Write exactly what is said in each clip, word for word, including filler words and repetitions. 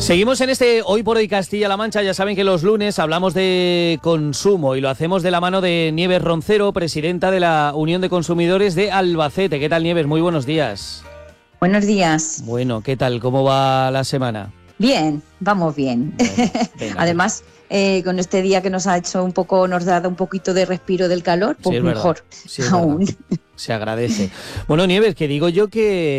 Seguimos en este Hoy por Hoy Castilla-La Mancha. Ya saben que los lunes hablamos de consumo y lo hacemos de la mano de Nieves Roncero, presidenta de la Unión de Consumidores de Albacete. ¿Qué tal, Nieves? Muy buenos días. Buenos días. Bueno, ¿qué tal? ¿Cómo va la semana? Bien, vamos bien. Bueno, venga, además, eh, con este día que nos ha hecho un poco, nos ha dado un poquito de respiro del calor, pues sí, mejor sí, aún. Se agradece. Bueno, Nieves, que digo yo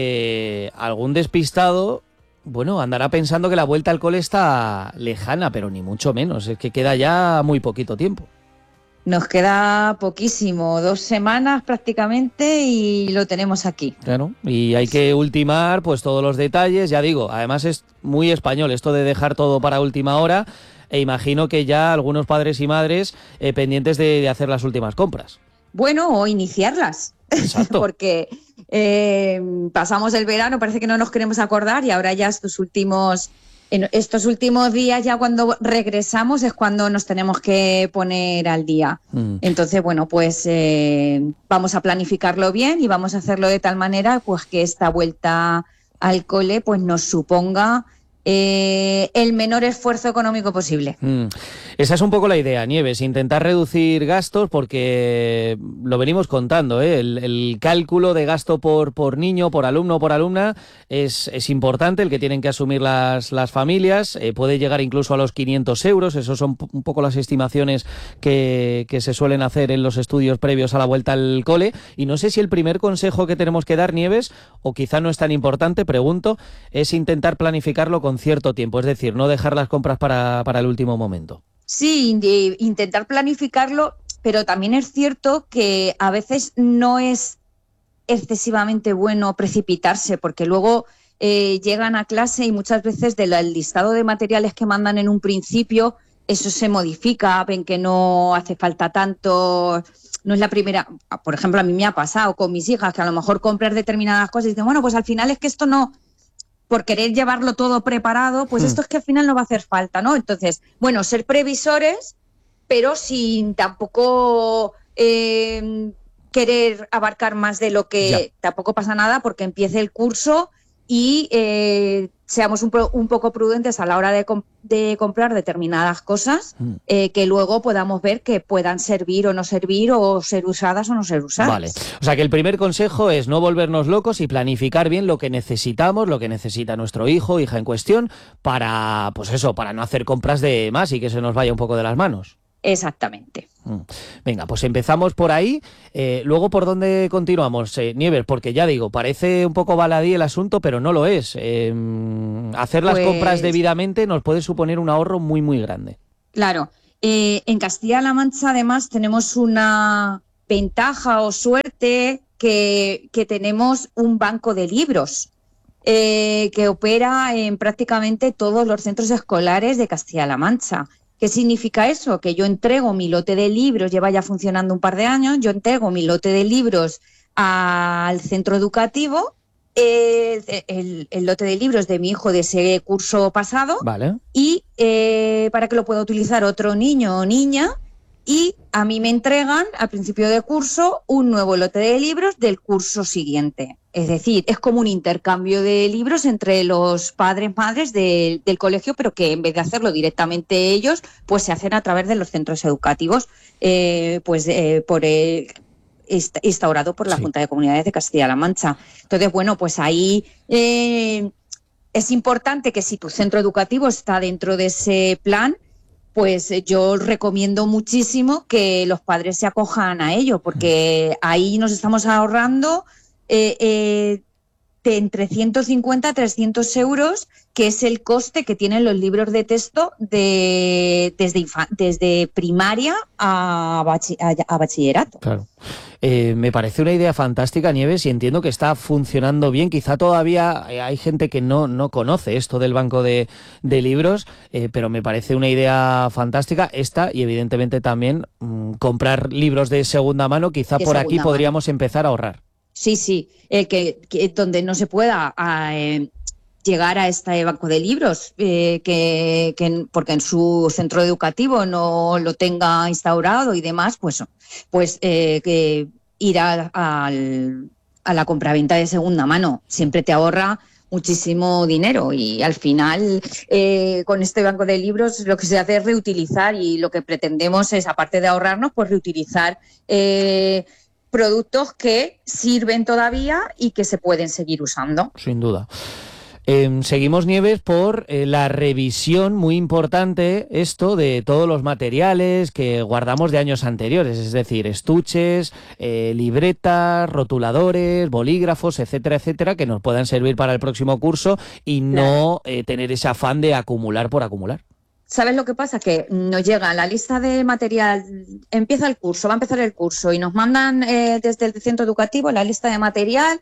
que algún despistado, bueno, andará pensando que la vuelta al cole está lejana, pero ni mucho menos, es que queda ya muy poquito tiempo. Nos queda poquísimo, dos semanas prácticamente y lo tenemos aquí. Claro, y hay que ultimar pues todos los detalles, ya digo, además es muy español esto de dejar todo para última hora, e imagino que ya algunos padres y madres eh, pendientes de, de hacer las últimas compras. Bueno, o iniciarlas. Exacto. Porque eh, pasamos el verano, parece que no nos queremos acordar y ahora ya estos últimos... En estos últimos días, ya cuando regresamos, es cuando nos tenemos que poner al día. Mm. Entonces, bueno, pues eh, vamos a planificarlo bien y vamos a hacerlo de tal manera pues que esta vuelta al cole pues nos suponga eh, el menor esfuerzo económico posible. Mm. Esa es un poco la idea, Nieves, intentar reducir gastos porque lo venimos contando, ¿eh? el, el cálculo de gasto por, por niño, por alumno, por alumna es, es importante, el que tienen que asumir las, las familias, eh, puede llegar incluso a los quinientos euros, esos son un poco las estimaciones que, que se suelen hacer en los estudios previos a la vuelta al cole, y no sé si el primer consejo que tenemos que dar, Nieves, o quizá no es tan importante, pregunto, es intentar planificarlo con cierto tiempo, es decir, no dejar las compras para, para el último momento. Sí, intentar planificarlo, pero también es cierto que a veces no es excesivamente bueno precipitarse, porque luego eh, llegan a clase y muchas veces del listado de materiales que mandan en un principio, eso se modifica, ven que no hace falta tanto, no es la primera, por ejemplo, a mí me ha pasado con mis hijas, que a lo mejor comprar determinadas cosas y dicen, bueno, pues al final es que esto no... por querer llevarlo todo preparado, pues hmm. esto es que al final no va a hacer falta, ¿no? Entonces, bueno, ser previsores, pero sin tampoco eh, querer abarcar más de lo que... Ya. Tampoco pasa nada porque empiece el curso y eh, seamos un, pro, un poco prudentes a la hora de, comp- de comprar determinadas cosas, hmm. eh, que luego podamos ver que puedan servir o no servir, o ser usadas o no ser usadas. Vale, o sea que el primer consejo es no volvernos locos y planificar bien lo que necesitamos, lo que necesita nuestro hijo o hija en cuestión, para, pues eso, para no hacer compras de más y que se nos vaya un poco de las manos. Exactamente. Venga, pues empezamos por ahí. Eh, luego, ¿por dónde continuamos, eh, Nieves? Porque ya digo, parece un poco baladí el asunto, pero no lo es. Eh, hacer las pues... compras debidamente nos puede suponer un ahorro muy, muy grande. Claro. Eh, en Castilla-La Mancha, además, tenemos una ventaja o suerte que, que tenemos un banco de libros eh, que opera en prácticamente todos los centros escolares de Castilla-La Mancha. ¿Qué significa eso? Que yo entrego mi lote de libros, lleva ya funcionando un par de años, yo entrego mi lote de libros al centro educativo, el, el, el lote de libros de mi hijo de ese curso pasado, vale. y eh, para que lo pueda utilizar otro niño o niña, y a mí me entregan al principio de curso un nuevo lote de libros del curso siguiente. Es decir, es como un intercambio de libros entre los padres, madres de, del colegio, pero que en vez de hacerlo directamente ellos, pues se hacen a través de los centros educativos, eh, pues eh, por el, instaurado por la sí. Junta de Comunidades de Castilla-La Mancha. Entonces, bueno, pues ahí eh, es importante que si tu centro educativo está dentro de ese plan, pues yo recomiendo muchísimo que los padres se acojan a ello, porque ahí nos estamos ahorrando eh, eh, de entre ciento cincuenta a trescientos euros, que es el coste que tienen los libros de texto de, desde, infa- desde primaria a, bachi- a, a bachillerato. Claro. Eh, me parece una idea fantástica, Nieves, y entiendo que está funcionando bien. Quizá todavía hay gente que no, no conoce esto del banco de, de libros, eh, pero me parece una idea fantástica esta, y evidentemente también mmm, comprar libros de segunda mano. Quizá de por aquí mano. Podríamos empezar a ahorrar. Sí, sí, eh, que, que donde no se pueda eh, llegar a este banco de libros, eh, que, que porque en su centro educativo no lo tenga instaurado y demás, pues, pues eh, que ir a, a, a la compraventa de segunda mano siempre te ahorra muchísimo dinero y al final eh, con este banco de libros lo que se hace es reutilizar y lo que pretendemos es, aparte de ahorrarnos, pues reutilizar eh, productos que sirven todavía y que se pueden seguir usando. Sin duda. Eh, seguimos, Nieves, por eh, la revisión muy importante, esto de todos los materiales que guardamos de años anteriores, es decir, estuches, eh, libretas, rotuladores, bolígrafos, etcétera, etcétera, que nos puedan servir para el próximo curso y no eh, tener ese afán de acumular por acumular. ¿Sabes lo que pasa? Que nos llega la lista de material, empieza el curso, va a empezar el curso y nos mandan eh, desde el centro educativo la lista de material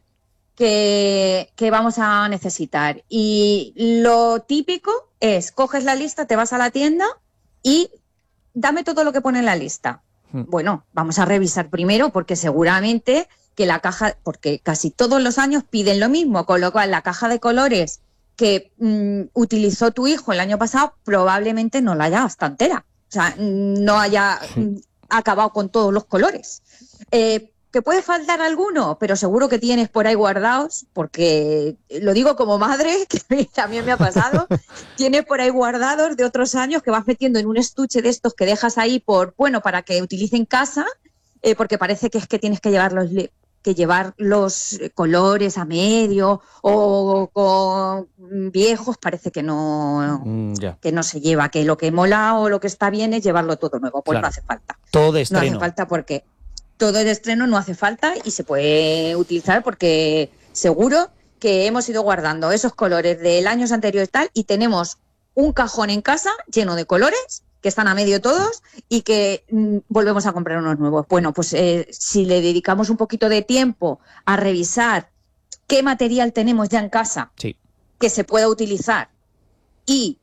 Que, que vamos a necesitar. Y lo típico es, coges la lista, te vas a la tienda y dame todo lo que pone en la lista. Hmm. Bueno, vamos a revisar primero porque seguramente que la caja, porque casi todos los años piden lo mismo, con lo cual la caja de colores que mmm, utilizó tu hijo el año pasado probablemente no la haya hasta entera. O sea, no haya hmm. acabado con todos los colores. Eh, ¿Que puede faltar alguno? Pero seguro que tienes por ahí guardados, porque lo digo como madre, que también me ha pasado, tienes por ahí guardados de otros años que vas metiendo en un estuche de estos que dejas ahí por, bueno, para que utilice en casa, eh, porque parece que es que tienes que llevar los, que llevar los colores a medio o con viejos, parece que no, mm, yeah. que no se lleva, que lo que mola o lo que está bien es llevarlo todo nuevo, pues claro. No hace falta. Todo de estreno. No hace falta porque... Todo de estreno no hace falta y se puede utilizar porque seguro que hemos ido guardando esos colores del años anteriores tal y tenemos un cajón en casa lleno de colores que están a medio todos y que mmm, volvemos a comprar unos nuevos. Bueno, pues eh, si le dedicamos un poquito de tiempo a revisar qué material tenemos ya en casa sí. que se pueda utilizar y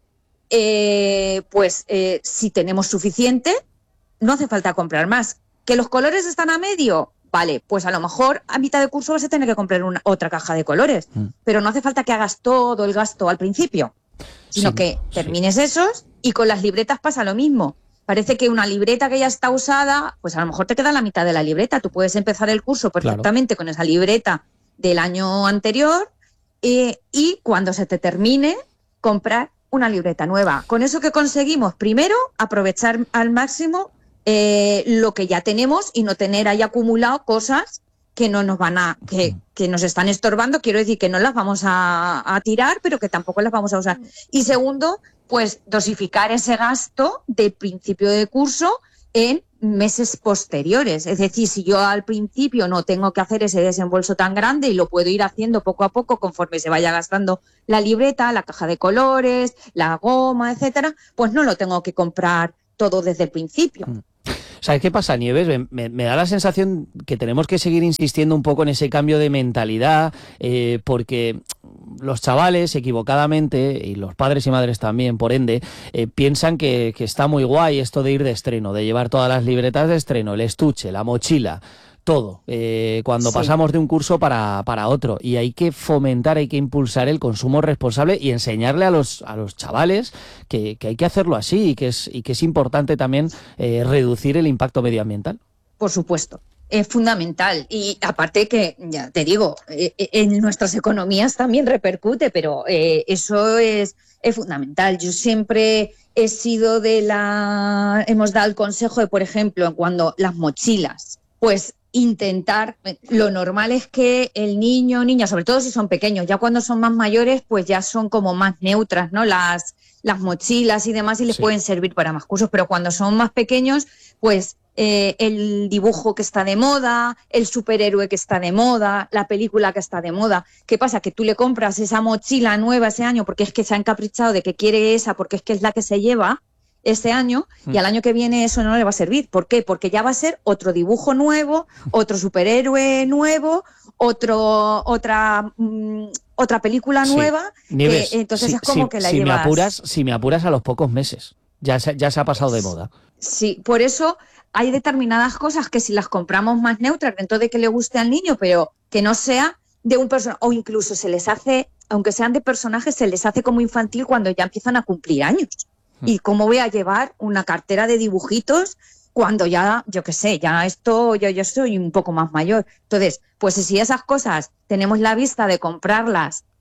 eh, pues eh, si tenemos suficiente, no hace falta comprar más. ¿Que los colores están a medio? Vale, pues a lo mejor a mitad de curso vas a tener que comprar una, otra caja de colores, mm. pero no hace falta que hagas todo el gasto al principio, sino sí, que termines sí. esos y con las libretas pasa lo mismo. Parece que una libreta que ya está usada, pues a lo mejor te queda la mitad de la libreta. Tú puedes empezar el curso perfectamente claro. con esa libreta del año anterior eh, y cuando se te termine, comprar una libreta nueva. Con eso que conseguimos, primero, aprovechar al máximo Eh, lo que ya tenemos y no tener ahí acumulado cosas que no nos van a que, que nos están estorbando, quiero decir que no las vamos a, a tirar pero que tampoco las vamos a usar. Y segundo, pues dosificar ese gasto del principio de curso en meses posteriores, es decir, si yo al principio no tengo que hacer ese desembolso tan grande y lo puedo ir haciendo poco a poco conforme se vaya gastando la libreta, la caja de colores, la goma, etcétera, pues no lo tengo que comprar todo desde el principio. ¿Sabes qué pasa, Nieves? Me, me da la sensación que tenemos que seguir insistiendo un poco en ese cambio de mentalidad, eh, porque los chavales, equivocadamente, y los padres y madres también, por ende, eh, piensan que, que está muy guay esto de ir de estreno, de llevar todas las libretas de estreno, el estuche, la mochila, todo, eh, cuando sí. pasamos de un curso para, para otro. Y hay que fomentar, hay que impulsar el consumo responsable y enseñarle a los, a los chavales que, que hay que hacerlo así y que es, y que es importante también eh, reducir el impacto medioambiental. Por supuesto, es fundamental. Y aparte que, ya te digo, eh, en nuestras economías también repercute, pero eh, eso es, es fundamental. Yo siempre he sido de la... Hemos dado el consejo de, por ejemplo, cuando las mochilas, pues intentar, lo normal es que el niño o niña, sobre todo si son pequeños, ya cuando son más mayores, pues ya son como más neutras, ¿no? Las, las mochilas y demás y les sí. pueden servir para más cursos, pero cuando son más pequeños, pues eh, el dibujo que está de moda, el superhéroe que está de moda, la película que está de moda. ¿Qué pasa? Que tú le compras esa mochila nueva ese año porque es que se ha encaprichado de que quiere esa, porque es que es la que se lleva este año y al año que viene eso no le va a servir. ¿Por qué? Porque ya va a ser otro dibujo nuevo, otro superhéroe nuevo, otro otra mmm, otra película sí. nueva. Nieves, que, entonces si, es como si, que la si llevas... me apuras, si me apuras a los pocos meses, ya se, ya se ha pasado de moda. Sí, por eso hay determinadas cosas que si las compramos más neutras dentro de que le guste al niño, pero que no sea de un personaje, o incluso se les hace, aunque sean de personajes, se les hace como infantil cuando ya empiezan a cumplir años. ¿Y cómo voy a llevar una cartera de dibujitos cuando ya, yo qué sé, ya esto, yo, yo soy un poco más mayor? Entonces, pues si esas cosas tenemos la vista de comprarlas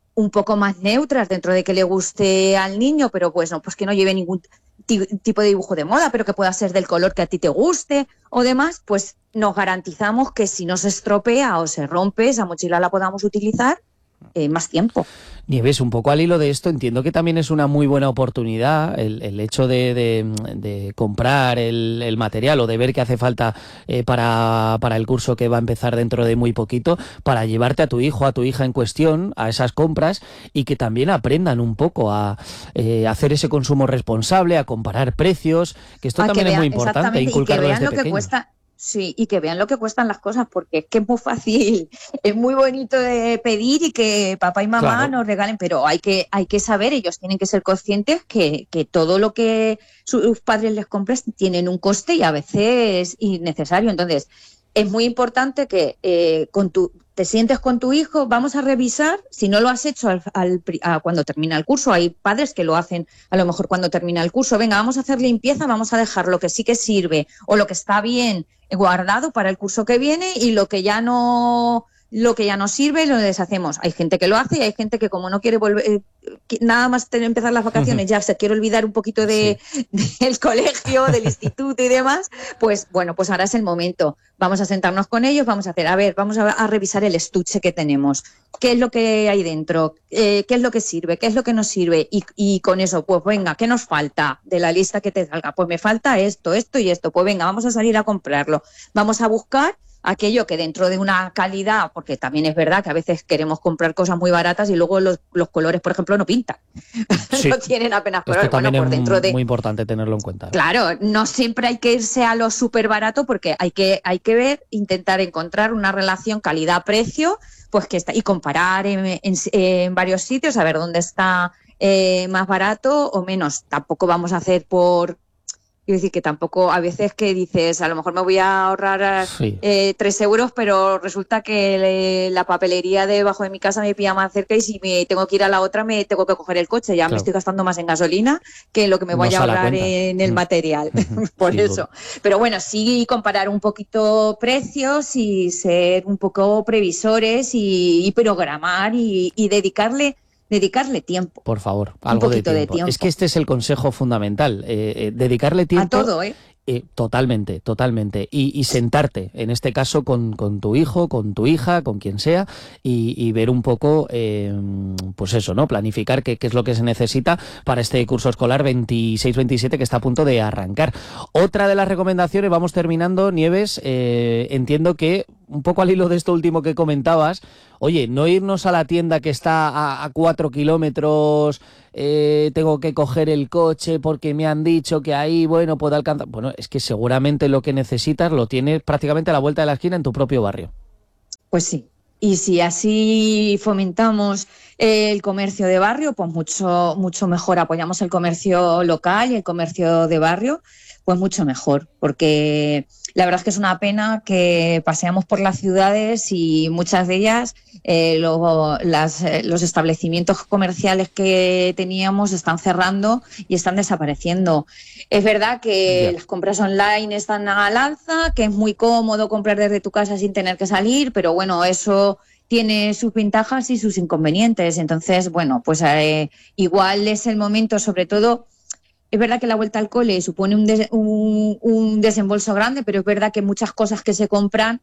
un poco más neutras dentro de que le guste al niño, pero pues no, pues que no lleve ningún tipo de dibujo de moda, pero que pueda ser del color que a ti te guste o demás, pues nos garantizamos que si no se estropea o se rompe, esa mochila la podamos utilizar eh, más tiempo. Nieves, un poco al hilo de esto, entiendo que también es una muy buena oportunidad el, el hecho de, de, de comprar el, el material o de ver qué hace falta eh, para, para el curso que va a empezar dentro de muy poquito, para llevarte a tu hijo, a tu hija en cuestión, a esas compras y que también aprendan un poco a eh, hacer ese consumo responsable, a comparar precios, que esto a también que vean, es muy importante, inculcarlo desde lo pequeño. Que cuesta. Sí, y que vean lo que cuestan las cosas, porque es que es muy fácil, es muy bonito de pedir y que papá y mamá claro. nos regalen, pero hay que, hay que saber, ellos tienen que ser conscientes que, que todo lo que sus padres les compren tienen un coste y a veces innecesario. Entonces, es muy importante que eh, con tu, te sientes con tu hijo, vamos a revisar, si no lo has hecho al, al, a, cuando termina el curso, hay padres que lo hacen a lo mejor cuando termina el curso, venga, vamos a hacer limpieza, vamos a dejar lo que sí que sirve o lo que está bien guardado para el curso que viene y lo que ya no lo que ya no sirve lo deshacemos. Hay gente que lo hace y hay gente que como no quiere volver eh, nada más tener, empezar las vacaciones, ya se quiere olvidar un poquito de, sí. del colegio, del instituto y demás, pues bueno, pues ahora es el momento. Vamos a sentarnos con ellos, vamos a hacer, a ver, vamos a, a revisar el estuche que tenemos. ¿Qué es lo que hay dentro? Eh, ¿Qué es lo que sirve? ¿Qué es lo que nos sirve? Y, y con eso, pues venga, ¿qué nos falta de la lista que te salga? Pues me falta esto, esto y esto. Pues venga, vamos a salir a comprarlo. Vamos a buscar aquello que dentro de una calidad, porque también es verdad que a veces queremos comprar cosas muy baratas y luego los, los colores, por ejemplo, no pintan. Sí. No tienen apenas colores. Esto también bueno, por es dentro de... muy importante tenerlo en cuenta. Claro, no siempre hay que irse a lo súper barato porque hay que, hay que ver, intentar encontrar una relación calidad-precio, pues que está, y comparar en, en, en varios sitios, a ver dónde está eh, más barato o menos. Tampoco vamos a hacer por... Quiero decir que tampoco, a veces que dices, a lo mejor me voy a ahorrar sí. eh, tres euros, pero resulta que le, la papelería debajo de mi casa me pilla más cerca y si me tengo que ir a la otra me tengo que coger el coche. Ya claro. me estoy gastando más en gasolina que lo que me voy no a ahorrar en el material. Mm. Por sí, eso. Bueno. Pero bueno, sí comparar un poquito precios y ser un poco previsores y, y programar y, y dedicarle... Dedicarle tiempo. Por favor, algo un poquito de tiempo. de tiempo. Es que este es el consejo fundamental, eh, eh, dedicarle tiempo. A todo, ¿eh? Eh, totalmente, totalmente. Y, y sentarte, en este caso, con, con tu hijo, con tu hija, con quien sea, y, y ver un poco, eh, pues eso, ¿no? Planificar qué, qué es lo que se necesita para este curso escolar veintiséis veintisiete que está a punto de arrancar. Otra de las recomendaciones, vamos terminando, Nieves, eh, entiendo que, un poco al hilo de esto último que comentabas, oye, no irnos a la tienda que está a, a cuatro kilómetros, eh, tengo que coger el coche porque me han dicho que ahí, bueno, puedo alcanzar. Bueno, es que seguramente lo que necesitas lo tienes prácticamente a la vuelta de la esquina en tu propio barrio. Pues sí. Y si así fomentamos el comercio de barrio, pues mucho, mucho mejor. Apoyamos el comercio local y el comercio de barrio, pues mucho mejor, porque la verdad es que es una pena que paseamos por las ciudades y muchas de ellas eh, lo, las, eh, los establecimientos comerciales que teníamos están cerrando y están desapareciendo. Es verdad que yeah. las compras online están al alza, que es muy cómodo comprar desde tu casa sin tener que salir, pero bueno, eso tiene sus ventajas y sus inconvenientes. Entonces, bueno, pues eh, igual es el momento, sobre todo. Es verdad que la vuelta al cole supone un, des, un, un desembolso grande, pero es verdad que muchas cosas que se compran,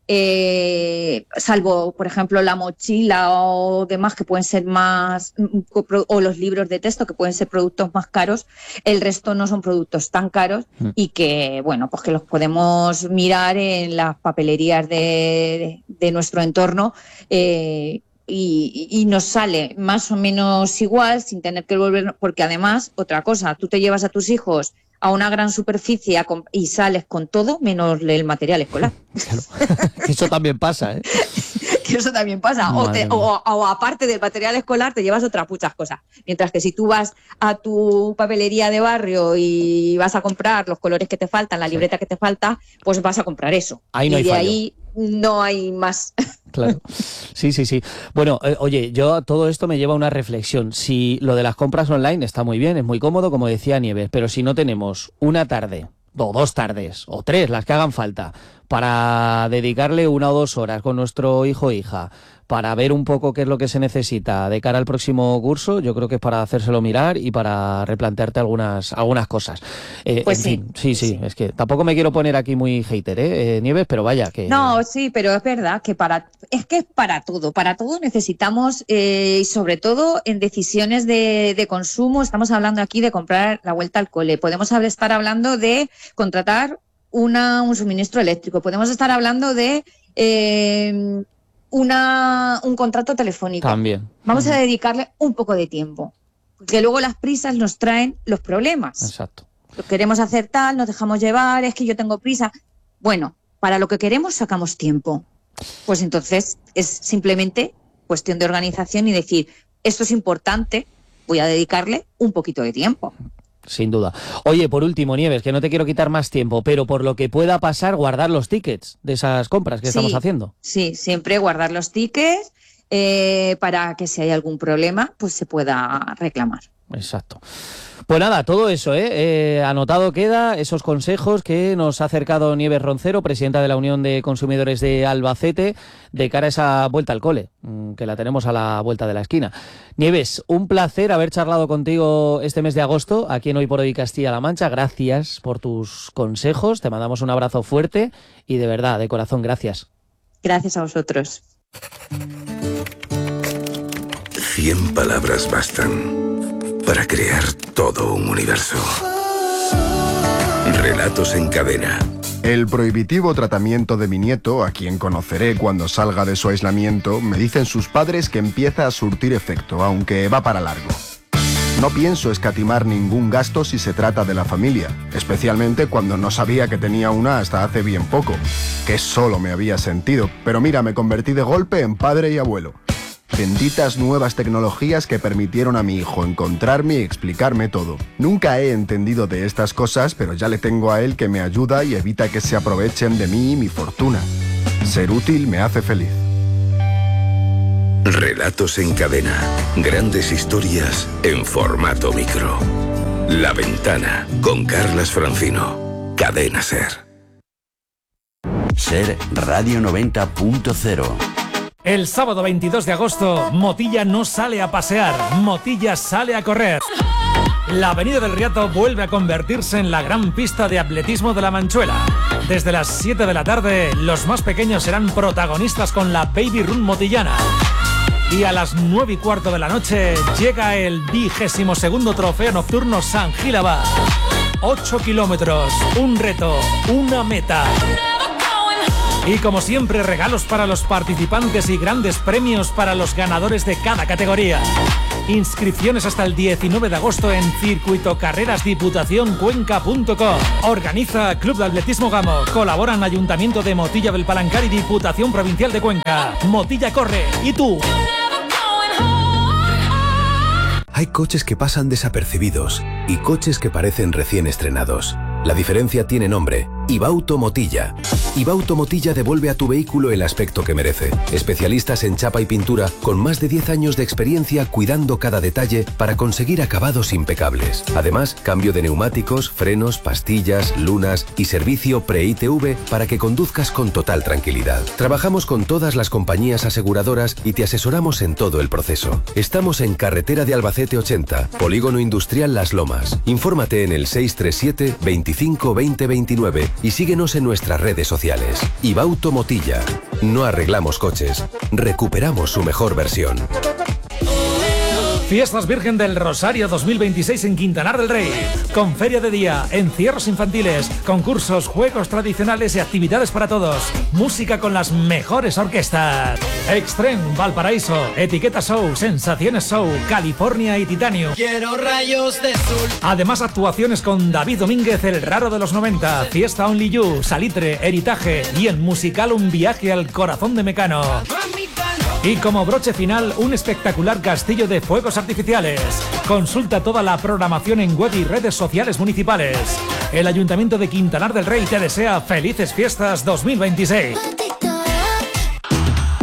eh, salvo, por ejemplo, la mochila o demás, que pueden ser más, o los libros de texto, que pueden ser productos más caros, el resto no son productos tan caros mm. y que, bueno, pues que los podemos mirar en las papelerías de, de, de nuestro entorno, eh, Y, y nos sale más o menos igual sin tener que volver, porque además, otra cosa, tú te llevas a tus hijos a una gran superficie a y sales con todo menos el material escolar. Claro. Eso también pasa, ¿eh? Que eso también pasa. O, te, o, o aparte del material escolar te llevas otras muchas cosas. Mientras que si tú vas a tu papelería de barrio y vas a comprar los colores que te faltan, la libreta sí. que te falta, pues vas a comprar eso. Ahí no y hay de fallo. ahí no hay más. Claro, sí, sí, sí. Bueno, eh, oye, yo todo esto me lleva a una reflexión. Si lo de las compras online está muy bien, es muy cómodo, como decía Nieves, pero si no tenemos una tarde, o dos tardes, o tres, las que hagan falta, para dedicarle una o dos horas con nuestro hijo o hija, para ver un poco qué es lo que se necesita de cara al próximo curso, yo creo que es para hacérselo mirar y para replantearte algunas algunas cosas. Eh, pues en sí, fin, sí, sí, sí, es que tampoco me quiero poner aquí muy hater, ¿eh, Nieves? Pero vaya que... No, sí, pero es verdad que para es que es para todo, para todo necesitamos, eh, y sobre todo en decisiones de, de consumo, estamos hablando aquí de comprar la vuelta al cole, podemos estar hablando de contratar una, un suministro eléctrico, podemos estar hablando de... Eh, Una, un contrato telefónico. También. Vamos uh-huh. a dedicarle un poco de tiempo, porque luego las prisas nos traen los problemas. Exacto. Lo queremos hacer tal, nos dejamos llevar, es que yo tengo prisa. Bueno, para lo que queremos sacamos tiempo. Pues entonces es simplemente cuestión de organización y decir, esto es importante, voy a dedicarle un poquito de tiempo. Sin duda. Oye, por último, Nieves, que no te quiero quitar más tiempo, pero por lo que pueda pasar, guardar los tickets de esas compras que sí, estamos haciendo. Sí, siempre guardar los tickets eh, para que si hay algún problema, pues se pueda reclamar. Exacto. Pues nada, todo eso, ¿eh? Eh, anotado queda, esos consejos que nos ha acercado Nieves Roncero, presidenta de la Unión de Consumidores de Albacete, de cara a esa vuelta al cole, que la tenemos a la vuelta de la esquina. Nieves, un placer haber charlado contigo este mes de agosto, aquí en Hoy por Hoy Castilla-La Mancha. Gracias por tus consejos, te mandamos un abrazo fuerte y de verdad, de corazón, gracias. Gracias a vosotros. Cien palabras bastan para crear todo un universo. Relatos en cadena. El prohibitivo tratamiento de mi nieto, a quien conoceré cuando salga de su aislamiento, me dicen sus padres que empieza a surtir efecto, aunque va para largo. No pienso escatimar ningún gasto si se trata de la familia, especialmente cuando no sabía que tenía una hasta hace bien poco, que solo me había sentido, pero mira, me convertí de golpe en padre y abuelo. Benditas nuevas tecnologías que permitieron a mi hijo encontrarme y explicarme todo. Nunca he entendido de estas cosas, pero ya le tengo a él que me ayuda y evita que se aprovechen de mí y mi fortuna. Ser útil me hace feliz. Relatos en cadena. Grandes historias en formato micro. La Ventana, con Carlas Francino. Cadena Ser. Ser Radio noventa punto cero. El sábado veintidós de agosto, Motilla no sale a pasear, Motilla sale a correr. La Avenida del Riato vuelve a convertirse en la gran pista de atletismo de la Manchuela. Desde las siete de la tarde, los más pequeños serán protagonistas con la Baby Run motillana. Y a las nueve y cuarto de la noche llega el vigésimo segundo Trofeo Nocturno San Gil Abad. Ocho kilómetros, un reto, una meta. Y como siempre, regalos para los participantes y grandes premios para los ganadores de cada categoría. Inscripciones hasta el diecinueve de agosto en circuito carreras diputación cuenca punto com. Organiza Club de Atletismo Gamo. Colaboran Ayuntamiento de Motilla del Palancar y Diputación Provincial de Cuenca. Motilla corre. ¿Y tú? Hay coches que pasan desapercibidos y coches que parecen recién estrenados. La diferencia tiene nombre: Ibauto Motilla. Ibauto Motilla devuelve a tu vehículo el aspecto que merece. Especialistas en chapa y pintura con más de diez años de experiencia cuidando cada detalle para conseguir acabados impecables. Además, cambio de neumáticos, frenos, pastillas, lunas y servicio pre-I T V para que conduzcas con total tranquilidad. Trabajamos con todas las compañías aseguradoras y te asesoramos en todo el proceso. Estamos en Carretera de Albacete ochenta, Polígono Industrial Las Lomas. Infórmate en el seis tres siete, veinticinco, veinte, veintinueve y síguenos en nuestras redes sociales. Ibauto Motilla. No arreglamos coches, recuperamos su mejor versión. Fiestas Virgen del Rosario dos mil veintiséis en Quintanar del Rey. Con feria de día, encierros infantiles, concursos, juegos tradicionales y actividades para todos. Música con las mejores orquestas. Extreme, Valparaíso, Etiqueta Show, Sensaciones Show, California y Titanium. Quiero rayos de sol. Además, actuaciones con David Domínguez, el raro de los noventa, Fiesta Only You, Salitre, Heritaje y el musical Un viaje al corazón de Mecano. Y como broche final, un espectacular castillo de fuegos artificiales. Consulta toda la programación en web y redes sociales municipales. El Ayuntamiento de Quintanar del Rey te desea felices fiestas dos mil veintiséis.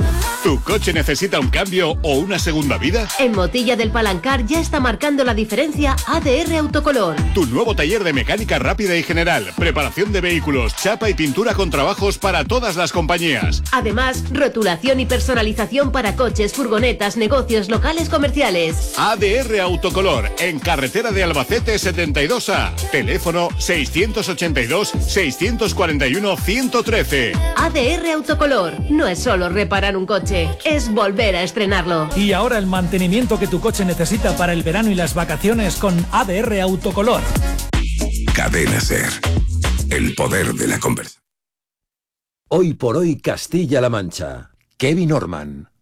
¿Tu coche necesita un cambio o una segunda vida? En Motilla del Palancar ya está marcando la diferencia A D R Autocolor. Tu nuevo taller de mecánica rápida y general, preparación de vehículos, chapa y pintura con trabajos para todas las compañías. Además, rotulación y personalización para coches, furgonetas, negocios, locales comerciales. A D R Autocolor, en carretera de Albacete setenta y dos A. Teléfono seiscientos ochenta y dos, seiscientos cuarenta y uno, ciento trece. A D R Autocolor no es solo reparar un coche, es volver a estrenarlo. Y ahora el mantenimiento que tu coche necesita para el verano y las vacaciones con A D R Autocolor. Cadena Ser. El poder de la conversación. Hoy por hoy Castilla-La Mancha. Kevin Orman.